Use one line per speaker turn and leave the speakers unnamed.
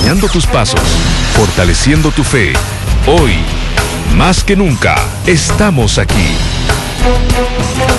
acompañando tus pasos, fortaleciendo tu fe. Hoy, más que nunca, estamos aquí.